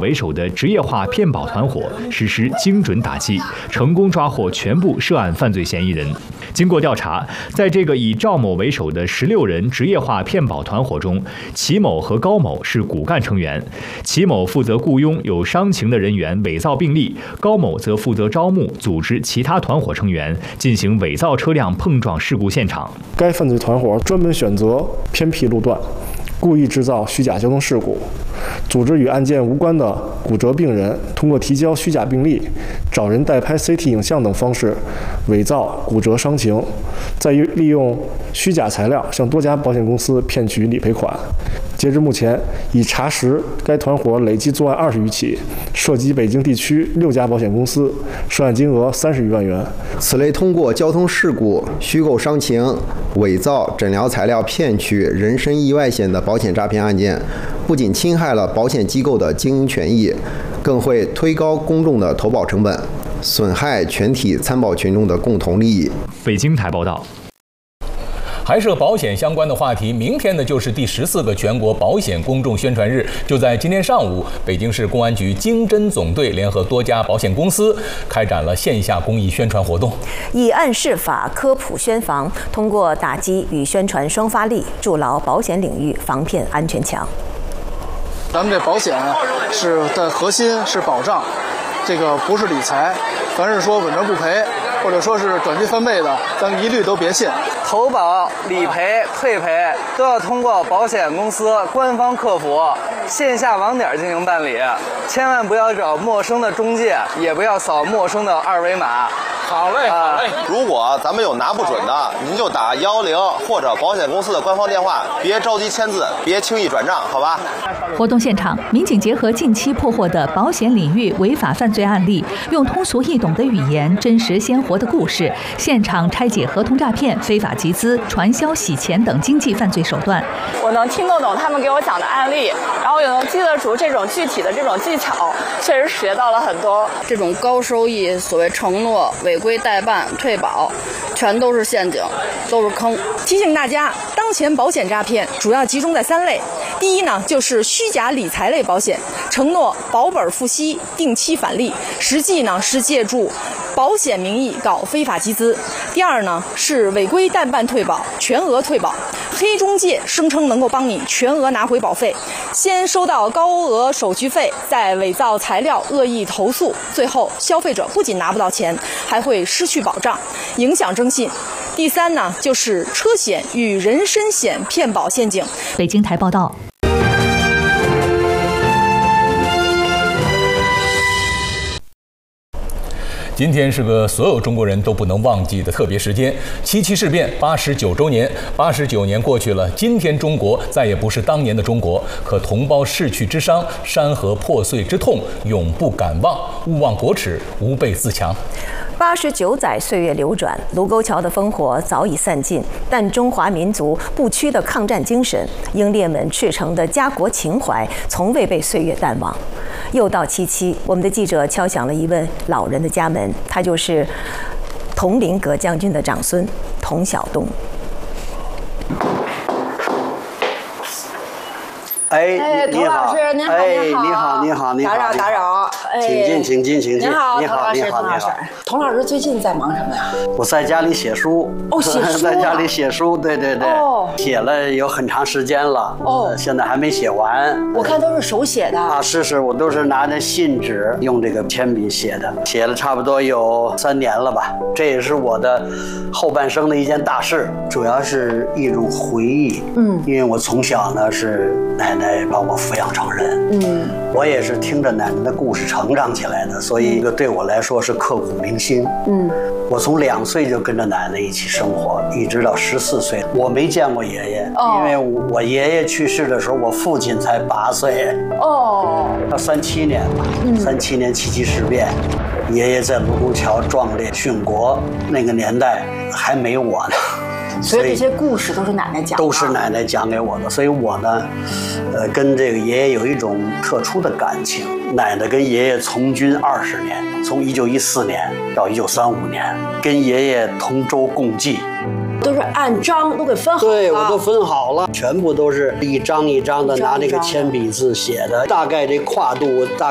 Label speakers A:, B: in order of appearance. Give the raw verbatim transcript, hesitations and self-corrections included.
A: 为首的职业化骗保团伙实施精准打击，成功抓获全部涉案犯罪嫌疑人。经过调查，在这个以赵某为首的十六人职业化骗保团伙中，齐某和高某是骨干成员。齐某负责雇佣有伤情的人员伪造病历，高某则负责招募、组织其他团伙成员进行伪造车辆碰撞事故现场。
B: 该犯罪团伙专门选择偏僻路段，故意制造虚假交通事故，组织与案件无关的骨折病人通过提交虚假病历、找人代拍 C T 影像等方式伪造骨折伤情，再利用虚假材料向多家保险公司骗取理赔款。截至目前，已查实该团伙累计作案二十余起，涉及北京地区六家保险公司，涉案金额三十余万元。
C: 此类通过交通事故、虚构伤情、伪造诊疗材料骗取人身意外险的保险诈骗案件，不仅侵害了保险机构的经营权益，更会推高公众的投保成本，损害全体参保群众的共同利益。
A: 北京台报道。
D: 还是保险相关的话题，明天呢就是第十四个全国保险公众宣传日。就在今天上午，北京市公安局经侦总队联合多家保险公司开展了线下公益宣传活动，
E: 以案释法、科普宣防，通过打击与宣传双发力，筑牢保险领域防骗安全墙。
F: 咱们这保险是的核心是保障，这个不是理财。凡是说稳赚不赔，或者说是短期翻倍的，咱们一律都别信。
G: 投保、理赔、退赔都要通过保险公司官方客服线下网点进行办理，千万不要找陌生的中介，也不要扫陌生的二维码。
H: 好嘞，好嘞。如果咱们有拿不准的，您就打幺零或者保险公司的官方电话，别着急签字，别轻易转账，好吧？
I: 活动现场，民警结合近期破获的保险领域违法犯罪案例，用通俗易懂的语言、真实鲜活的故事，现场拆解合同诈骗、非法集资、传销洗钱等经济犯罪手段。
J: 我能听得懂他们给我讲的案例，然后也能记得住这种具体的这种技巧，确实学到了很多。
K: 这种高收益、所谓承诺、违规代办、退保，全都是陷阱，都是坑。
L: 提醒大家，当前保险诈骗主要集中在三类。第一呢，就是虚假理财类保险，承诺保本付息、定期返利，实际呢是借助保险名义搞非法集资。第二呢，是违规代办退保、全额退保，黑中介声称能够帮你全额拿回保费，先收到高额手续费，再伪造材料恶意投诉，最后消费者不仅拿不到钱，还会失去保障，影响征信。第三呢，就是车险与人身险骗保陷阱。
I: 北京台报道。
D: 今天是个所有中国人都不能忘记的特别时间，七七事变八十九周年。八十九年过去了，今天中国再也不是当年的中国，可同胞逝去之伤、山河破碎之痛，永不敢忘。勿忘国耻，吾辈自强。
E: 八十九载岁月流转，卢沟桥的烽火早已散尽，但中华民族不屈的抗战精神、英烈们赤诚的家国情怀，从未被岁月淡忘。又到七七，我们的记者敲响了一位老人的家门，他就是佟麟阁将军的长孙佟晓东。
M: 哎，
N: 佟老师，您好，您好，
M: 你好，你好，你好，
N: 打扰打扰，
M: 请进，请进，请进。
N: 您好，
M: 你好，
N: 你好，你好。佟老师最近在忙什么呀？
M: 我在家里写书。
N: 哦，写书。
M: 在家里写书，对对对。
N: 哦。
M: 写了有很长时间了。哦。现在还没写完。
N: 我看都是手写的。
M: 啊，是是，我都是拿着信纸，用这个铅笔写的，写了差不多有三年了吧。这也是我的后半生的一件大事，主要是一种回忆。嗯。因为我从小呢是奶奶把我抚养成人。嗯。我也是听着奶奶的故事成长起来的，所以这个对我来说是刻骨铭心。嗯。我从两岁就跟着奶奶一起生活，一直到十四岁，我没见过爷爷，哦、因为我爷爷去世的时候，我父亲才八岁。哦。到三七年吧，嗯、三七年七七事变，爷爷在卢沟桥壮烈殉国，那个年代还没我呢。
N: 所以这些故事都是奶奶讲的，
M: 都是奶奶讲给我的，所以我呢，呃，跟这个爷爷有一种特殊的感情。奶奶跟爷爷从军二十年，从一九一四年到一九三五年，跟爷爷同舟共济，
N: 都是按章都给分好了。
M: 对，我都分好了，全部都是一张一张的拿那个铅笔字写的，大概这跨度大。